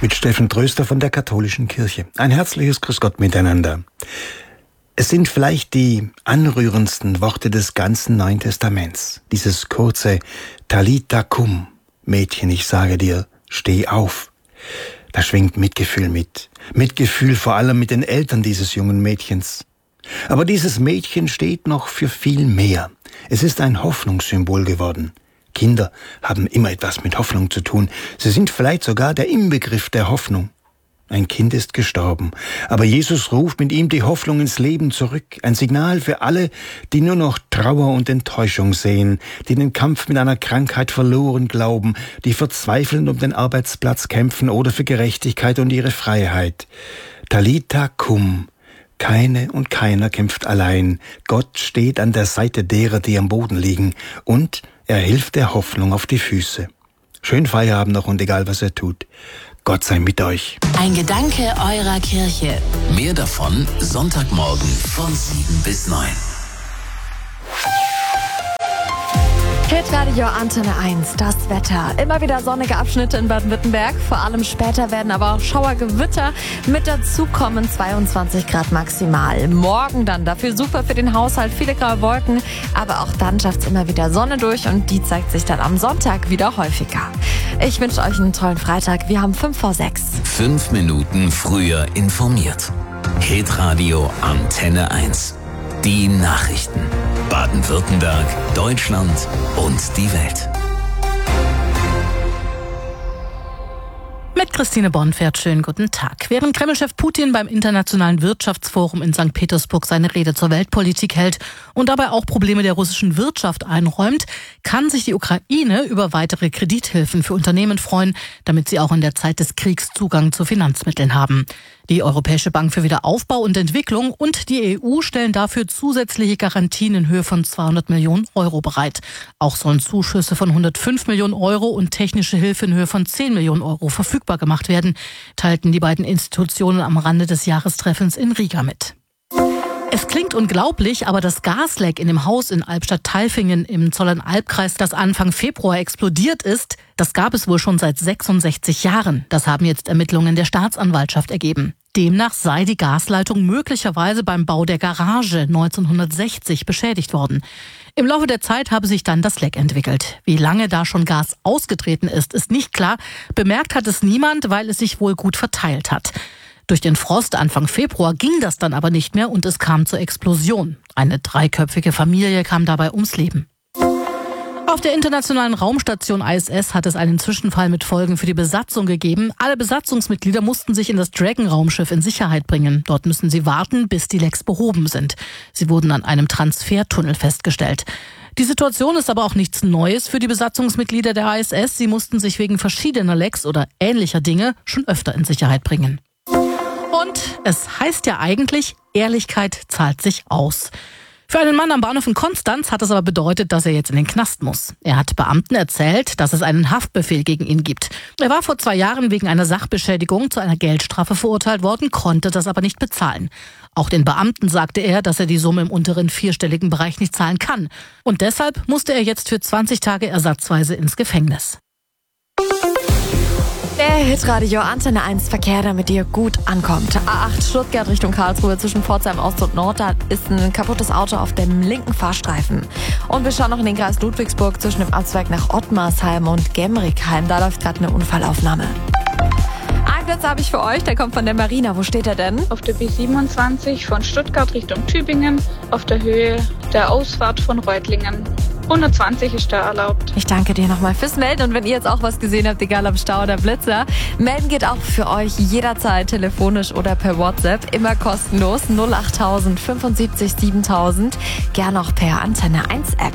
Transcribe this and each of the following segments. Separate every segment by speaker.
Speaker 1: mit Steffen Tröster von der Katholischen Kirche. Ein herzliches Grüß Gott miteinander. Es sind vielleicht die anrührendsten Worte des ganzen Neuen Testaments. Dieses kurze Talita kum, Mädchen, ich sage dir, steh auf. Da schwingt Mitgefühl mit. Mitgefühl vor allem mit den Eltern dieses jungen Mädchens. Aber dieses Mädchen steht noch für viel mehr. Es ist ein Hoffnungssymbol geworden. Kinder haben immer etwas mit Hoffnung zu tun. Sie sind vielleicht sogar der Inbegriff der Hoffnung. Ein Kind ist gestorben, aber Jesus ruft mit ihm die Hoffnung ins Leben zurück. Ein Signal für alle, die nur noch Trauer und Enttäuschung sehen, die den Kampf mit einer Krankheit verloren glauben, die verzweifelnd um den Arbeitsplatz kämpfen oder für Gerechtigkeit und ihre Freiheit. Talita kum. Keine und keiner kämpft allein. Gott steht an der Seite derer, die am Boden liegen, und er hilft der Hoffnung auf die Füße. Schönen Feierabend noch und egal, was er tut. Gott sei mit euch.
Speaker 2: Ein Gedanke eurer Kirche.
Speaker 3: Mehr davon Sonntagmorgen von 7 bis 9.
Speaker 4: Hitradio Antenne 1, das Wetter. Immer wieder sonnige Abschnitte in Baden-Württemberg. Vor allem später werden aber auch Schauergewitter mit dazukommen. 22 Grad maximal. Morgen dann dafür super für den Haushalt. Viele graue Wolken, aber auch dann schafft es immer wieder Sonne durch und die zeigt sich dann am Sonntag wieder häufiger. Ich wünsche euch einen tollen Freitag. Wir haben 5:06.
Speaker 3: 5 Minuten früher informiert. Hitradio Antenne 1. Die Nachrichten. Baden-Württemberg, Deutschland und die Welt.
Speaker 5: Mit Christine Bonfert, schönen guten Tag. Während Kremlchef Putin beim Internationalen Wirtschaftsforum in St. Petersburg seine Rede zur Weltpolitik hält und dabei auch Probleme der russischen Wirtschaft einräumt, kann sich die Ukraine über weitere Kredithilfen für Unternehmen freuen, damit sie auch in der Zeit des Kriegs Zugang zu Finanzmitteln haben. Die Europäische Bank für Wiederaufbau und Entwicklung und die EU stellen dafür zusätzliche Garantien in Höhe von 200 Millionen Euro bereit. Auch sollen Zuschüsse von 105 Millionen Euro und technische Hilfe in Höhe von 10 Millionen Euro verfügbar gemacht werden, teilten die beiden Institutionen am Rande des Jahrestreffens in Riga mit. Es klingt unglaublich, aber das Gasleck in dem Haus in Albstadt-Tailfingen im Zollernalbkreis, das Anfang Februar explodiert ist, das gab es wohl schon seit 66 Jahren. Das haben jetzt Ermittlungen der Staatsanwaltschaft ergeben. Demnach sei die Gasleitung möglicherweise beim Bau der Garage 1960 beschädigt worden. Im Laufe der Zeit habe sich dann das Leck entwickelt. Wie lange da schon Gas ausgetreten ist, ist nicht klar. Bemerkt hat es niemand, weil es sich wohl gut verteilt hat. Durch den Frost Anfang Februar ging das dann aber nicht mehr und es kam zur Explosion. Eine 3-köpfige Familie kam dabei ums Leben. Auf der internationalen Raumstation ISS hat es einen Zwischenfall mit Folgen für die Besatzung gegeben. Alle Besatzungsmitglieder mussten sich in das Dragon-Raumschiff in Sicherheit bringen. Dort müssen sie warten, bis die Lecks behoben sind. Sie wurden an einem Transfertunnel festgestellt. Die Situation ist aber auch nichts Neues für die Besatzungsmitglieder der ISS. Sie mussten sich wegen verschiedener Lecks oder ähnlicher Dinge schon öfter in Sicherheit bringen. Und es heißt ja eigentlich, Ehrlichkeit zahlt sich aus. Für einen Mann am Bahnhof in Konstanz hat es aber bedeutet, dass er jetzt in den Knast muss. Er hat Beamten erzählt, dass es einen Haftbefehl gegen ihn gibt. Er war vor 2 Jahren wegen einer Sachbeschädigung zu einer Geldstrafe verurteilt worden, konnte das aber nicht bezahlen. Auch den Beamten sagte er, dass er die Summe im unteren 4-stelligen Bereich nicht zahlen kann. Und deshalb musste er jetzt für 20 Tage ersatzweise ins Gefängnis.
Speaker 4: Der Hitradio Antenne 1 Verkehr, damit ihr gut ankommt. A8 Stuttgart Richtung Karlsruhe zwischen Pforzheim Ost und Nord. Da ist ein kaputtes Auto auf dem linken Fahrstreifen. Und wir schauen noch in den Kreis Ludwigsburg zwischen dem Abzweig nach Ottmarsheim und Gemrickheim. Da läuft gerade eine Unfallaufnahme. Einen Platz habe ich für euch, der kommt von der Marina. Wo steht er denn?
Speaker 6: Auf der B27 von Stuttgart Richtung Tübingen auf der Höhe der Ausfahrt von Reutlingen. 120 ist da erlaubt.
Speaker 4: Ich danke dir nochmal fürs Melden und wenn ihr jetzt auch was gesehen habt, egal ob Stau oder Blitzer, melden geht auch für euch jederzeit telefonisch oder per WhatsApp, immer kostenlos 08000 75 7000, gern auch per Antenne 1 App.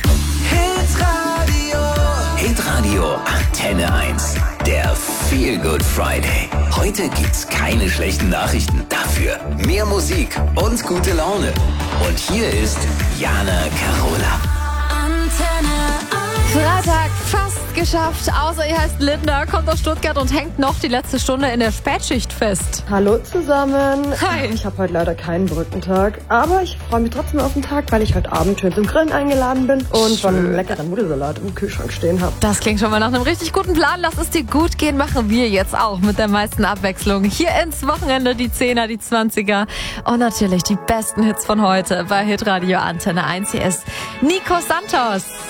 Speaker 3: Hitradio Antenne 1. Der Feel Good Friday. Heute gibt's keine schlechten Nachrichten. Dafür mehr Musik und gute Laune. Und hier ist Jana Carola.
Speaker 4: Freitag, fast geschafft. Außer ihr heißt Linda, kommt aus Stuttgart und hängt noch die letzte Stunde in der Spätschicht fest.
Speaker 7: Hallo zusammen.
Speaker 4: Hi.
Speaker 7: Ich habe heute leider keinen Brückentag, aber ich freue mich trotzdem auf den Tag, weil ich heute Abend schön zum Grillen eingeladen bin und schon einen leckeren Nudelsalat im Kühlschrank stehen habe.
Speaker 4: Das klingt schon mal nach einem richtig guten Plan. Lass es dir gut gehen, machen wir jetzt auch mit der meisten Abwechslung. Hier ins Wochenende die 10er, die 20er und natürlich die besten Hits von heute bei Hitradio Antenne 1. Hier ist Nico Santos.